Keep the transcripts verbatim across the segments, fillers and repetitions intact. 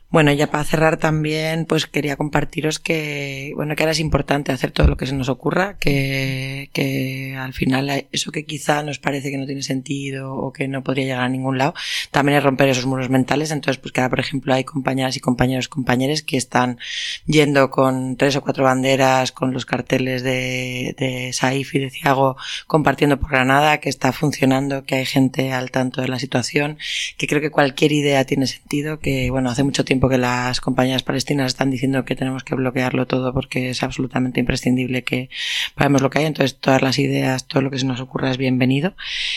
Bueno, ya para cerrar también, pues quería compartiros que, bueno, que ahora es importante hacer todo lo que se nos ocurra, que, que al final eso que quizá nos parece que no tiene sentido o que no podría llegar a ningún lado, también es romper esos muros mentales. Entonces, pues que ahora, por ejemplo, hay compañeras y compañeros, compañeros que están yendo con tres o cuatro banderas, con los carteles de, de Saif y de Thiago compartiendo por Granada, que está funcionando, que hay gente al tanto de la situación, que creo que cualquier idea tiene sentido, que, bueno, hace mucho tiempo que las compañías palestinas están diciendo que tenemos que bloquearlo todo porque es absolutamente imprescindible que paguemos lo que hay. Entonces todas las ideas, todo lo que se nos ocurra es bienvenido.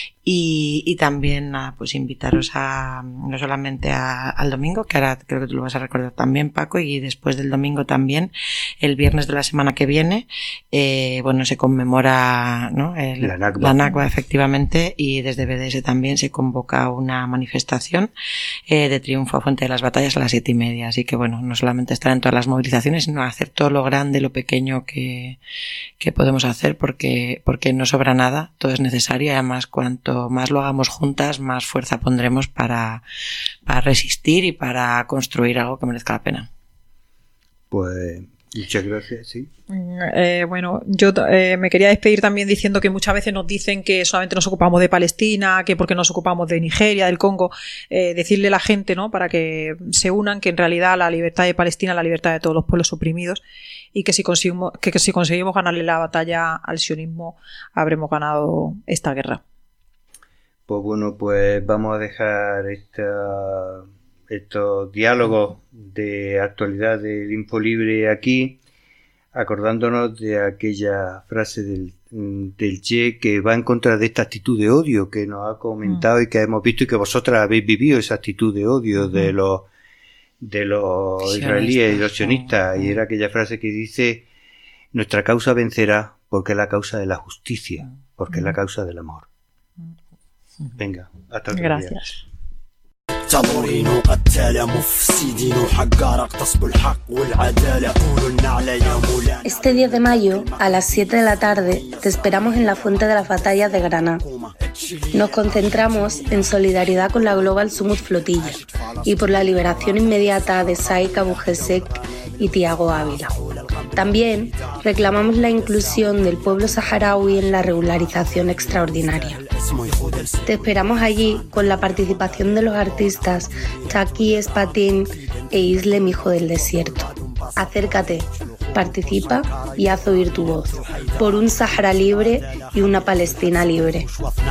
Y, y también, nada, pues invitaros a, no solamente a, al domingo, que ahora creo que tú lo vas a recordar también, Paco, y después del domingo también, el viernes de la semana que viene, eh, bueno, se conmemora, ¿no? El, la Nakba. La Nakba, efectivamente, y desde B D S también se convoca una manifestación, eh, de triunfo a Fuente de las Batallas a las siete y media. Así que, bueno, no solamente estar en todas las movilizaciones, sino hacer todo lo grande, lo pequeño que, que podemos hacer, porque, porque no sobra nada, todo es necesario, y además cuanto más lo hagamos juntas, más fuerza pondremos para, para resistir y para construir algo que merezca la pena. Pues muchas gracias, sí. Eh, bueno, yo eh, me quería despedir también diciendo que muchas veces nos dicen que solamente nos ocupamos de Palestina, que porque nos ocupamos de Nigeria, del Congo, eh, decirle a la gente, ¿no?, para que se unan, que en realidad la libertad de Palestina es la libertad de todos los pueblos oprimidos, y que si conseguimos, que, que si conseguimos ganarle la batalla al sionismo, habremos ganado esta guerra. Pues bueno, pues vamos a dejar esta, estos diálogos de actualidad del Infolibre aquí, acordándonos de aquella frase del, del Che que va en contra de esta actitud de odio que nos ha comentado mm. y que hemos visto y que vosotras habéis vivido, esa actitud de odio mm. de los de los Sionista. israelíes y los sionistas, mm. y era aquella frase que dice: nuestra causa vencerá porque es la causa de la justicia, porque mm. es la causa del amor. Venga, hasta otro día. Gracias. Este diez de mayo, a las siete de la tarde, te esperamos en la Fuente de las Batallas de Granada. Nos concentramos en solidaridad con la Global Summit Flotilla y por la liberación inmediata de Saif Abu Hussein y Thiago Ávila. También reclamamos la inclusión del pueblo saharaui en la regularización extraordinaria. Te esperamos allí con la participación de los artistas Taki Espatín e Islem Hijo del Desierto. Acércate, participa y haz oír tu voz por un Sahara libre y una Palestina libre.